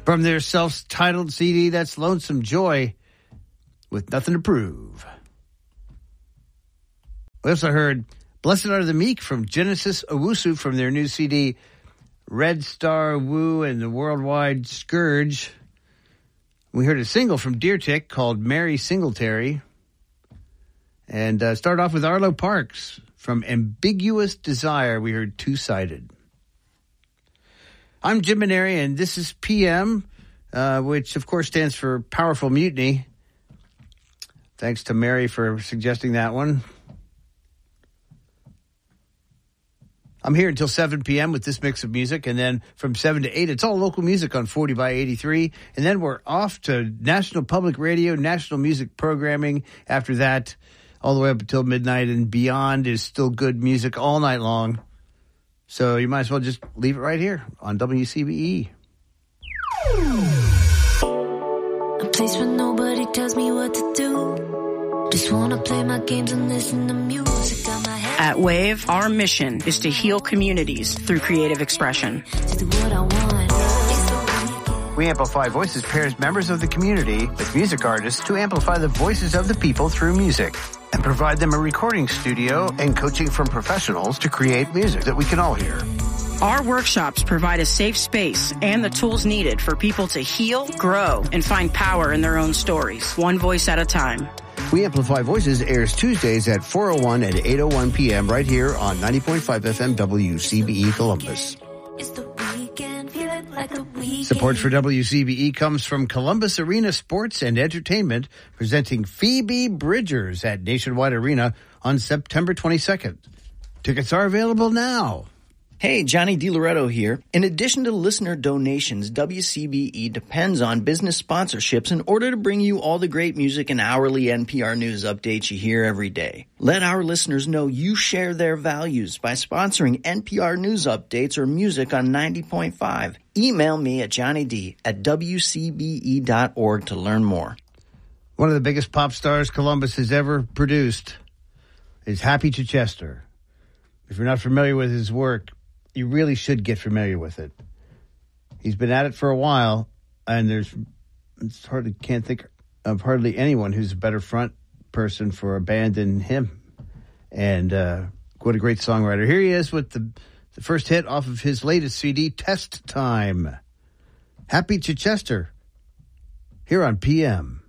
From their self-titled CD, that's Lonesome Joy with Nothing to Prove. We also heard Blessed Are the Meek from Genesis Owusu from their new CD, Red Star Woo and the Worldwide Scourge. We heard a single from Deer Tick called Mary Singletary. And started off with Arlo Parks from Ambiguous Desire. We heard Two-Sided. I'm Jim Maneri, and this is PM, which, of course, stands for Powerful Mutiny. Thanks to Mary for suggesting that one. I'm here until 7 p.m. with this mix of music, and then from 7 to 8, it's all local music on 40 by 83. And then we're off to National Public Radio, national music programming. After that, all the way up until midnight and beyond is still good music all night long. So you might as well just leave it right here on WCBE. A place where nobody tells me what to do. Just wanna play my games and listen to music. Got my head. At WAVE, our mission is to heal communities through creative expression. To do what I want. We Amplify Voices pairs members of the community with music artists to amplify the voices of the people through music and provide them a recording studio and coaching from professionals to create music that we can all hear. Our workshops provide a safe space and the tools needed for people to heal, grow, and find power in their own stories, one voice at a time. We Amplify Voices airs Tuesdays at 4:01 and 8:01 p.m. right here on 90.5 FM WCBE Columbus. It's the weekend, feeling like a weekend. Support for WCBE comes from Columbus Arena Sports and Entertainment, presenting Phoebe Bridgers at Nationwide Arena on September 22nd. Tickets are available now. Hey, Johnny DiLoretto here. In addition to listener donations, WCBE depends on business sponsorships in order to bring you all the great music and hourly NPR News updates you hear every day. Let our listeners know you share their values by sponsoring NPR News updates or music on 90.5. Email me at johnnyd@wcbe.org to learn more. One of the biggest pop stars Columbus has ever produced is Happy Chichester. If you're not familiar with his work, you really should get familiar with it. He's been at it for a while, and can't think of hardly anyone who's a better front person for a band than him. And what a great songwriter. Here he is with the first hit off of his latest CD, Test Time. Happy Chichester, here on PM.